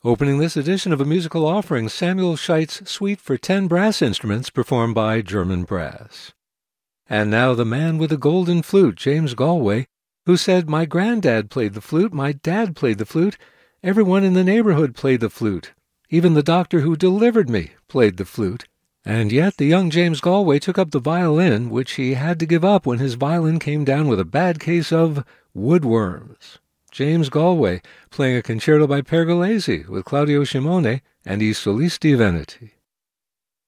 Opening this edition of A Musical Offering, Samuel Scheit's Suite for 10 brass instruments performed by German Brass. And now the man with the golden flute, James Galway, who said, "My granddad played the flute, my dad played the flute, everyone in the neighborhood played the flute. Even the doctor who delivered me played the flute." And yet the young James Galway took up the violin, which he had to give up when his violin came down with a bad case of woodworms. James Galway playing a concerto by Pergolesi with Claudio Scimone and I Solisti Veneti.